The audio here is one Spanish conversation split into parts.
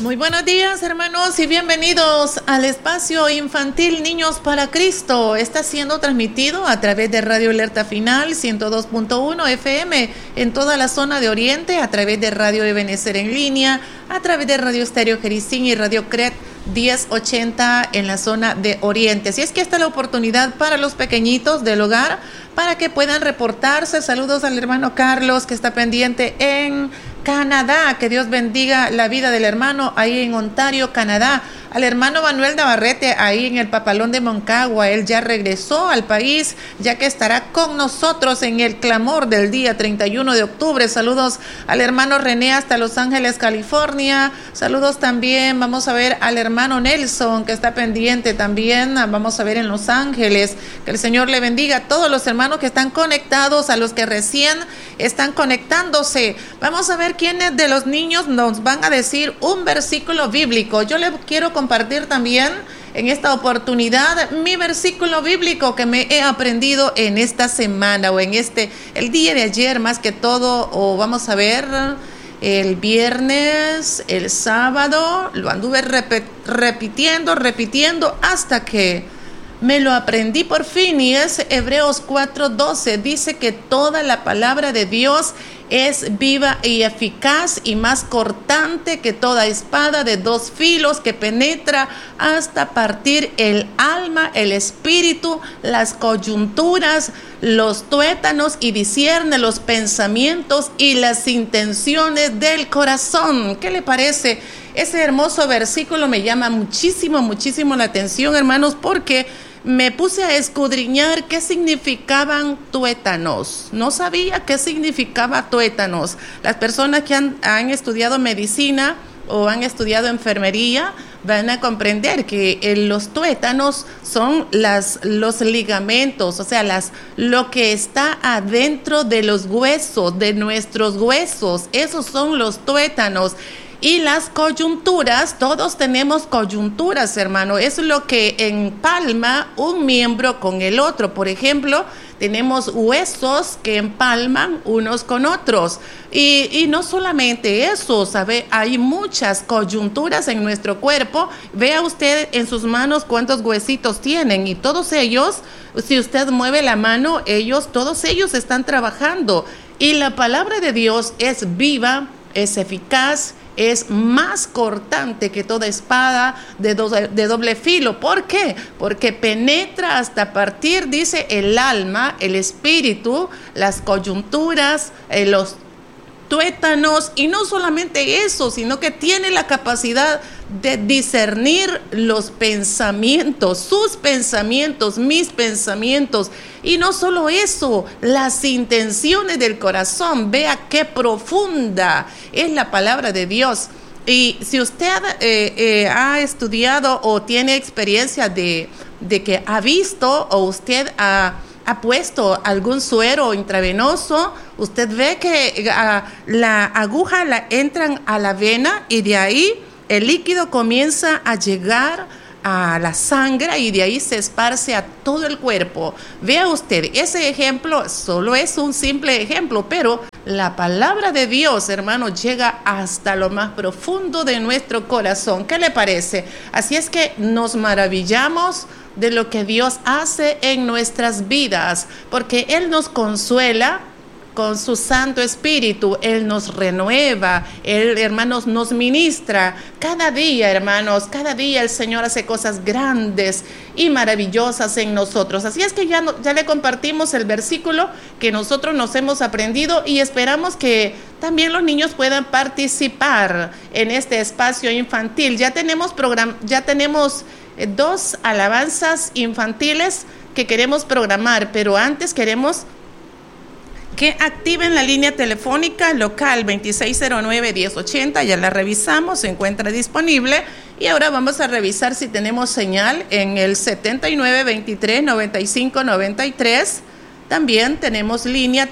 Muy buenos días, hermanos, y bienvenidos al espacio infantil Niños para Cristo. Está siendo transmitido a través de Radio Alerta Final 102.1 FM en toda la zona de Oriente, a través de Radio Ebenecer en línea, a través de Radio Estéreo Jericín y Radio CRET 1080 en la zona de Oriente. Así es que esta es la oportunidad para los pequeñitos del hogar para que puedan reportarse. Saludos al hermano Carlos, que está pendiente en Canadá. Que Dios bendiga la vida del hermano ahí en Ontario, Canadá. Al hermano Manuel Navarrete ahí en el Papalón de Moncagua. Él ya regresó al país, ya que estará con nosotros en el clamor del día 31 de octubre. Saludos al hermano René hasta Los Ángeles, California. Saludos también, vamos a ver al hermano Nelson, que está pendiente también. Vamos a ver en Los Ángeles. Que el Señor le bendiga a todos los hermanos que están conectados, a los que recién están conectándose. Vamos a ver quiénes de los niños nos van a decir un versículo bíblico. Yo les quiero compartir también en esta oportunidad mi versículo bíblico que me he aprendido en esta semana o en el día de ayer más que todo, o vamos a ver el viernes, el sábado, lo anduve repitiendo hasta que me lo aprendí por fin, y es Hebreos 4:12. Dice que toda la palabra de Dios es viva y eficaz y más cortante que toda espada de dos filos, que penetra hasta partir el alma, el espíritu, las coyunturas, los tuétanos, y discierne los pensamientos y las intenciones del corazón. ¿Qué le parece? Ese hermoso versículo me llama muchísimo la atención, hermanos, porque me puse a escudriñar qué significaban tuétanos. No sabía qué significaba tuétanos. Las personas que han estudiado medicina o han estudiado enfermería van a comprender que los tuétanos son los ligamentos, o sea, lo que está adentro de los huesos, de nuestros huesos. Esos son los tuétanos. Y las coyunturas, todos tenemos coyunturas, hermano. Es lo que empalma un miembro con el otro. Por ejemplo, tenemos huesos que empalman unos con otros. Y no solamente eso, ¿sabe? Hay muchas coyunturas en nuestro cuerpo. Vea usted en sus manos cuántos huesitos tienen. Y todos ellos, si usted mueve la mano, todos ellos están trabajando. Y la palabra de Dios es viva, es eficaz, es más cortante que toda espada de doble filo. ¿Por qué? Porque penetra hasta partir, dice, el alma, el espíritu, las coyunturas, los tuétanos, y no solamente eso, sino que tiene la capacidad de discernir los pensamientos, sus pensamientos, mis pensamientos, y no solo eso, las intenciones del corazón. Vea qué profunda es la palabra de Dios. Y si usted ha estudiado o tiene experiencia de que ha visto, o usted ha puesto algún suero intravenoso, usted ve que la aguja la entran a la vena, y de ahí el líquido comienza a llegar a la sangre, y de ahí se esparce a todo el cuerpo. Vea usted, ese ejemplo solo es un simple ejemplo, pero la palabra de Dios, hermano, llega hasta lo más profundo de nuestro corazón. ¿Qué le parece? Así es que nos maravillamos de lo que Dios hace en nuestras vidas, porque Él nos consuela con su Santo Espíritu. Él nos renueva, Él, hermanos, nos ministra. Cada día, hermanos, cada día el Señor hace cosas grandes y maravillosas en nosotros. Así es que ya le compartimos el versículo que nosotros nos hemos aprendido, y esperamos que también los niños puedan participar en este espacio infantil. Ya tenemos dos alabanzas infantiles que queremos programar, pero antes queremos que activen la línea telefónica local 2609-1080. Ya la revisamos, se encuentra disponible, y ahora vamos a revisar si tenemos señal en el 7923-9593. También tenemos línea,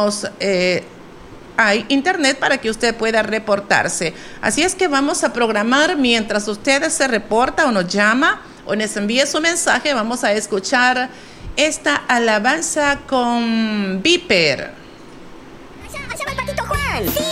hay internet para que usted pueda reportarse. Así es que vamos a programar mientras usted se reporta o nos llama o nos envíe su mensaje. Vamos a escuchar esta alabanza con Viper. ¡Allá va el patito Juan! ¡Sí!